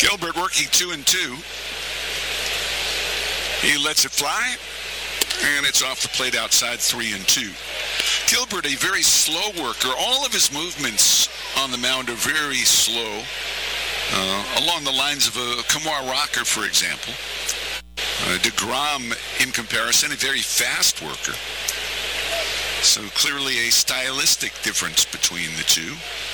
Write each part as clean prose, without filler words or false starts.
Gilbert working 2-2. He lets it fly, and it's off the plate outside 3-2. Gilbert, a very slow worker. All of his movements on the mound are very slow, along the lines of a Kumar Rocker, for example. DeGrom, in comparison, a very fast worker. So clearly a stylistic difference between the two.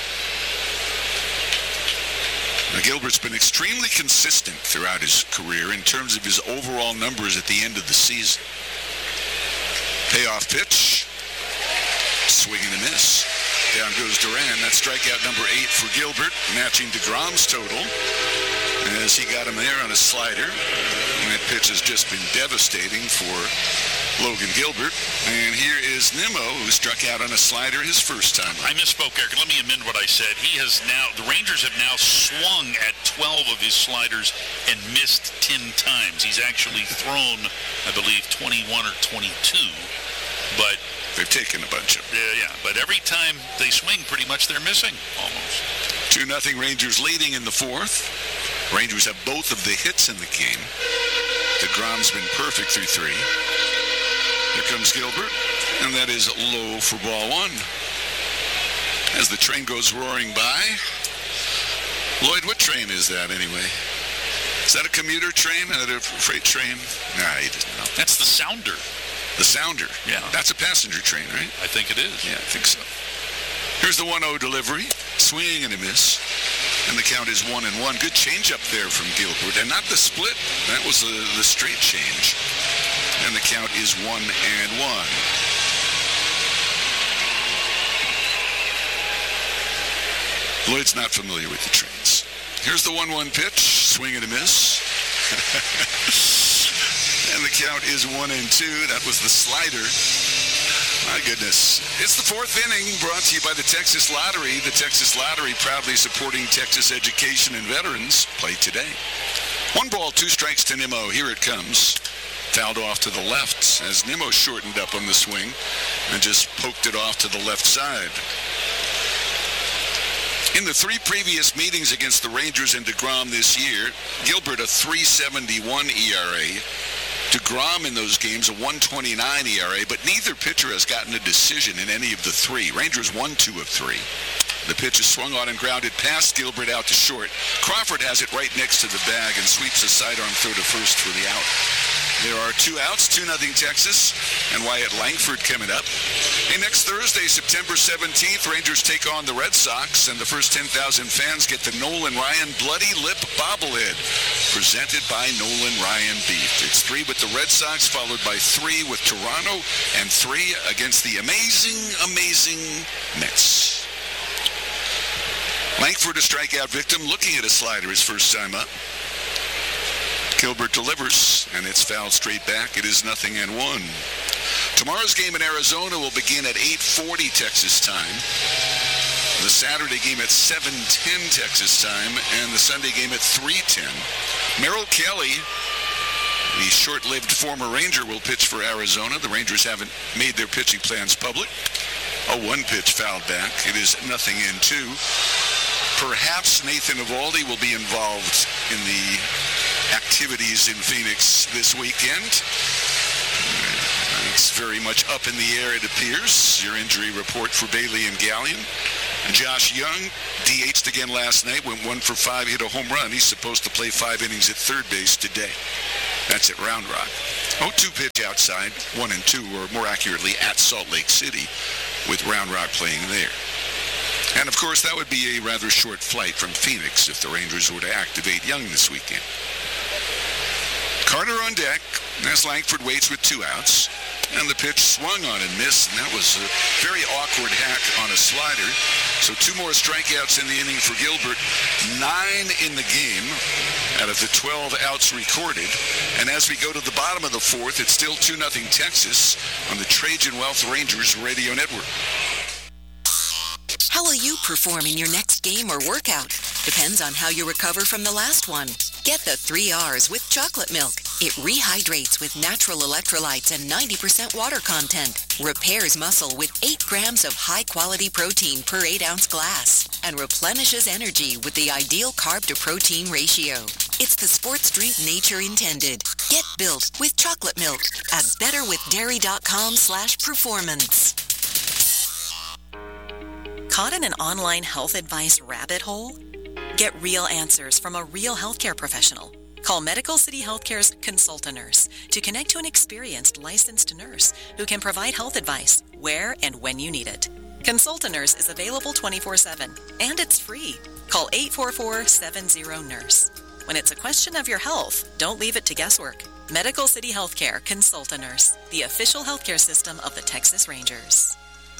Gilbert's been extremely consistent throughout his career in terms of his overall numbers at the end of the season. Payoff pitch. Swing and a miss. Down goes Duran. That's strikeout number 8 for Gilbert, matching DeGrom's total as he got him there on a slider. And that pitch has just been devastating for Logan Gilbert. And here is Nimmo, who struck out on a slider his first time. I misspoke, Eric. Let me amend what I said. The Rangers have now swung at 12 of his sliders and missed 10 times. He's actually thrown, I believe, 21 or 22. But they've taken a bunch of them. Yeah. But every time they swing, pretty much they're missing, almost. 2-0 Rangers leading in the fourth. Rangers have both of the hits in the game. DeGrom's been perfect through 3. Here comes Gilbert, and that is low for ball 1. As the train goes roaring by. Lloyd, what train is that anyway? Is that a commuter train? Is that a freight train? Nah, he doesn't know. That's the Sounder. The Sounder? Yeah. That's a passenger train, right? I think it is. Yeah, I think so. Here's the 1-0 delivery. Swing and a miss. And the count is 1-1. Good change up there from Gilbert. And not the split. That was the straight change. And the count is 1-1. Lloyd's not familiar with the trains. Here's the 1-1 pitch. Swing and a miss. And the count is 1-2. That was the slider. My goodness. It's the fourth inning, brought to you by the Texas Lottery. The Texas Lottery proudly supporting Texas education and veterans. Play today. 1 ball, 2 strikes to Nimmo. Here it comes. Fouled off to the left as Nimmo shortened up on the swing and just poked it off to the left side. In the 3 previous meetings against the Rangers and DeGrom this year, Gilbert a 3.71 ERA. DeGrom in those games a 1.29 ERA, but neither pitcher has gotten a decision in any of the 3. Rangers won 2 of 3. The pitch is swung on and grounded past Gilbert out to short. Crawford has it right next to the bag and sweeps a sidearm throw to first for the out. There are 2 outs, 2-0 Texas, and Wyatt Langford coming up. Hey, next Thursday, September 17th, Rangers take on the Red Sox, and the first 10,000 fans get the Nolan Ryan Bloody Lip Bobblehead, presented by Nolan Ryan Beef. It's 3 with the Red Sox, followed by 3 with Toronto, and 3 against the amazing Mets. Langford, a strikeout victim, looking at a slider his first time up. Gilbert delivers, and it's fouled straight back. It is 0-1. Tomorrow's game in Arizona will begin at 8:40 Texas time. The Saturday game at 7:10 Texas time, and the Sunday game at 3:10. Merrill Kelly, the short-lived former Ranger, will pitch for Arizona. The Rangers haven't made their pitching plans public. A 1 pitch fouled back. It is 0-2. Perhaps Nathan Eovaldi will be involved in the activities in Phoenix this weekend. It's very much up in the air, it appears. Your injury report for Bailey and Gallion. Josh Young DH'd again last night, went 1 for 5, hit a home run. He's supposed to play 5 innings at third base today. That's at Round Rock. 0-2 pitch outside, 1-2, or more accurately at Salt Lake City, with Round Rock playing there. And of course, that would be a rather short flight from Phoenix if the Rangers were to activate Young this weekend. Carter on deck as Langford waits with 2 outs. And the pitch swung on and missed, and that was a very awkward hack on a slider. So 2 more strikeouts in the inning for Gilbert. 9 in the game out of the 12 outs recorded. And as we go to the bottom of the fourth, it's still 2-0 Texas on the Trajan Wealth Rangers Radio Network. How will you perform in your next game or workout? Depends on how you recover from the last one. Get the 3 R's with chocolate milk. It rehydrates with natural electrolytes and 90% water content. Repairs muscle with 8 grams of high-quality protein per 8-ounce glass. And replenishes energy with the ideal carb-to-protein ratio. It's the sports drink nature intended. Get built with chocolate milk at betterwithdairy.com/performance. Caught in an online health advice rabbit hole? Get real answers from a real healthcare professional. Call Medical City Healthcare's Consult-A-Nurse to connect to an experienced licensed nurse who can provide health advice where and when you need it. Consult-A-Nurse is available 24/7 and it's free. Call 844-70-NURSE. When it's a question of your health, don't leave it to guesswork. Medical City Healthcare Consult-A-Nurse, the official healthcare system of the Texas Rangers.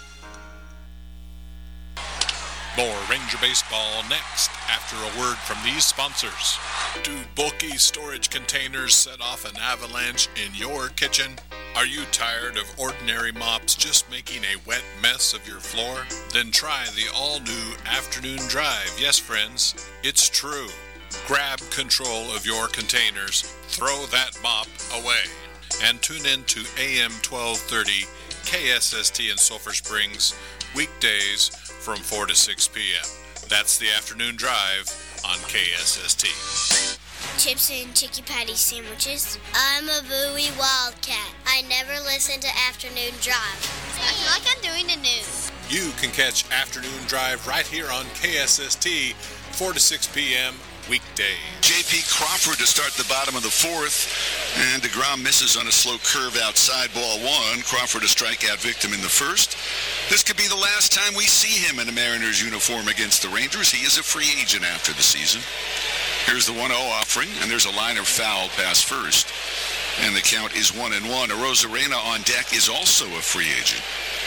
More Ranger Baseball next after a word from these sponsors. Do bulky storage containers set off an avalanche in your kitchen? Are you tired of ordinary mops just making a wet mess of your floor? Then try the all-new Afternoon Drive. Yes, friends, it's true. Grab control of your containers, throw that mop away, and tune in to AM 1230 KSST in Sulphur Springs, weekdays from 4 to 6 p.m. That's the Afternoon Drive on KSST. Chips and Chicky Patty sandwiches. I'm a Bowie Wildcat. I never listen to Afternoon Drive. I feel like I'm doing the news. You can catch Afternoon Drive right here on KSST, 4 to 6 p.m. weekdays. J.P. Crawford to start the bottom of the fourth, and DeGrom misses on a slow curve outside, ball one. Crawford a strikeout victim in the first. This could be the last time we see him in a Mariners uniform against the Rangers. He is a free agent after the season. Here's the 1-0 offering, and there's a liner foul past first. And the count is 1-1. Arozarena on deck is also a free agent.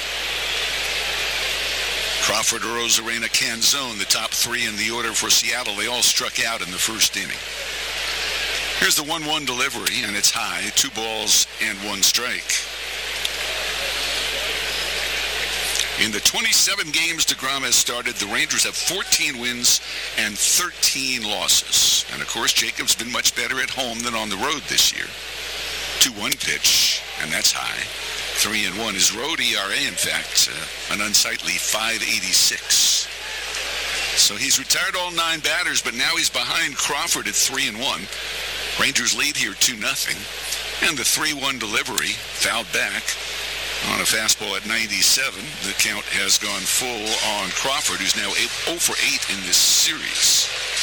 Crawford, Arozarena, Canzone, the top three in the order for Seattle. They all struck out in the first inning. Here's the 1-1 delivery, and it's high. 2 balls and 1 strike. In the 27 games DeGrom has started, the Rangers have 14 wins and 13 losses. And, of course, Jacob's been much better at home than on the road this year. 2-1 pitch, and that's high. 3-1. His road ERA, in fact, an unsightly 5.86. So he's retired all 9 batters, but now he's behind Crawford at 3-1. Rangers lead here 2-0. And the 3-1 delivery, fouled back on a fastball at 97. The count has gone full on Crawford, who's now 0 for 8 in this series.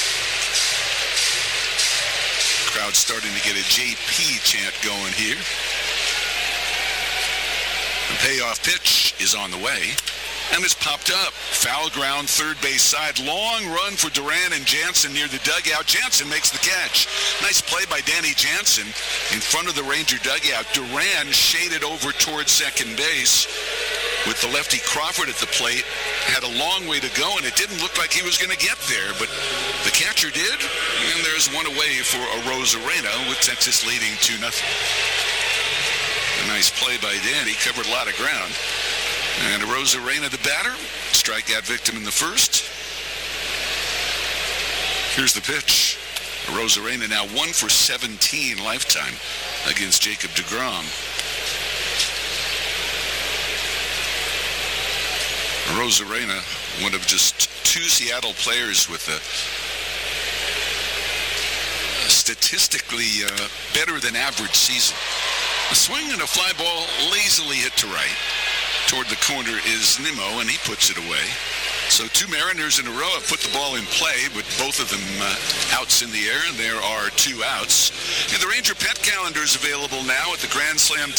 Crowd's starting to get a JP chant going here. The payoff pitch is on the way, and it's popped up. Foul ground, third base side. Long run for Duran and Jansen near the dugout. Jansen makes the catch. Nice play by Danny Jansen in front of the Ranger dugout. Duran shaded over towards second base with the lefty Crawford at the plate. Had a long way to go, and it didn't look like he was going to get there, but the catcher did, and there's one away for Arozarena with Texas leading 2-0. A nice play by Danny, covered a lot of ground. And Arozarena, the batter, strikeout victim in the first. Here's the pitch. Arozarena now 1 for 17 lifetime against Jacob DeGrom. Arozarena, one of just 2 Seattle players with a statistically better than average season. A swing and a fly ball lazily hit to right. Toward the corner is Nimmo, and he puts it away. So 2 Mariners in a row have put the ball in play, but both of them outs in the air, and there are 2 outs. And the Ranger Pet Calendar is available now at the Grand Slam